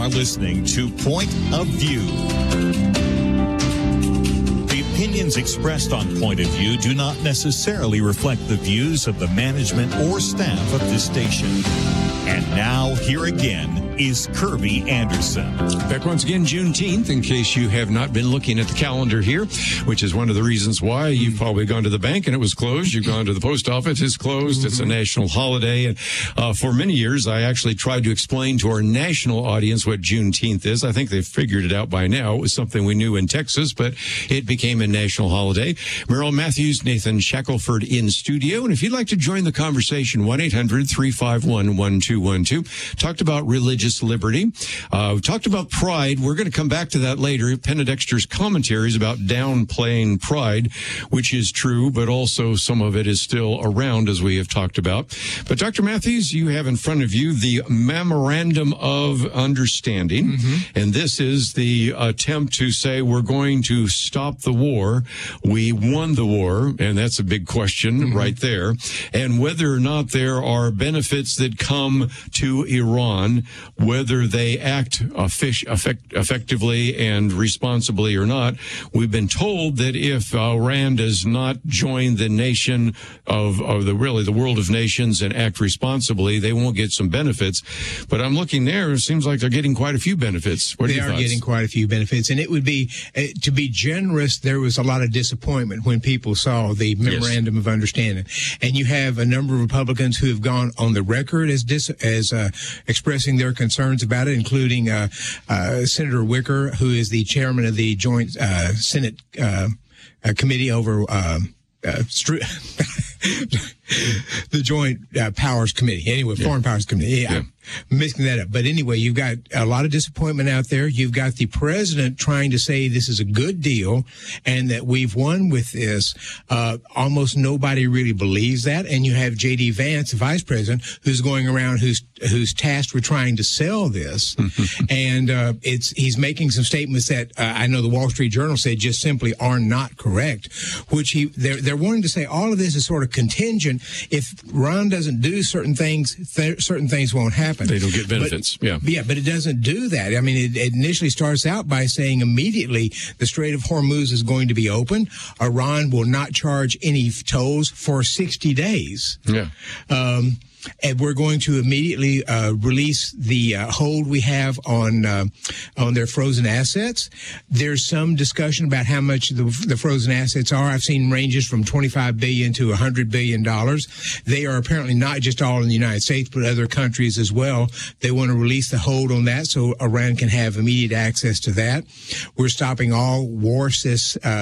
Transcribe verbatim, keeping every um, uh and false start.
are listening to Point of View. The opinions expressed on Point of View do not necessarily reflect the views of the management or staff of this station. And now, here again is Kirby Anderson. Back once again, Juneteenth, in case you have not been looking at the calendar here, which is one of the reasons why you've probably gone to the bank and it was closed. You've gone to the post office, it's closed. It's a national holiday. And uh, for many years, I actually tried to explain to our national audience what Juneteenth is. I think they've figured it out by now. It was something we knew in Texas, but it became a national holiday. Merrill Matthews, Nathan Shackelford in studio. And if you'd like to join the conversation, one eight hundred three five one one two one two. Talked about religious liberty. Uh, we talked about pride. We're going to come back to that later. Penn and Dexter's commentaries about downplaying pride, which is true, but also some of it is still around, as we have talked about. But Doctor Matthews, you have in front of you the Memorandum of Understanding, mm-hmm. and this is the attempt to say we're going to stop the war. We won the war, and that's a big question mm-hmm. right there. And whether or not there are benefits that come to Iran, whether they act effect, effectively and responsibly or not. We've been told that if Iran does not join the nation of, of the really the world of nations and act responsibly, they won't get some benefits. But I'm looking there, it seems like they're getting quite a few benefits. What are they your are thoughts? Getting quite a few benefits. And it would be, uh, to be generous, there was a lot of disappointment when people saw the Memorandum yes. of Understanding. And you have a number of Republicans who have gone on the record as dis- as uh, expressing their concerns about it, including uh, uh, Senator Wicker, who is the chairman of the Joint uh, Senate uh, uh, Committee over uh, uh, stru- the Joint uh, Powers Committee. Anyway, yeah. Foreign Powers Committee. Yeah. yeah. I'm mixing that up. But anyway, you've got a lot of disappointment out there. You've got the president trying to say this is a good deal and that we've won with this. Uh, almost nobody really believes that. And you have J D. Vance, the vice president, who's going around, who's who's tasked with trying to sell this. and uh, it's he's making some statements that uh, I know the Wall Street Journal said just simply are not correct, which he they're, they're wanting to say all of this is sort of contingent. If Iran doesn't do certain things, th- certain things won't happen. They don't get benefits. But, yeah. Yeah, but it doesn't do that. I mean, it, it initially starts out by saying immediately the Strait of Hormuz is going to be open. Iran will not charge any tolls for sixty days. Yeah. Um, and we're going to immediately uh, release the uh, hold we have on uh, on their frozen assets. There's some discussion about how much the, the frozen assets are. I've seen ranges from twenty-five billion dollars to one hundred billion dollars. They are apparently not just all in the United States, but other countries as well. They want to release the hold on that so Iran can have immediate access to that. We're stopping all war sys, uh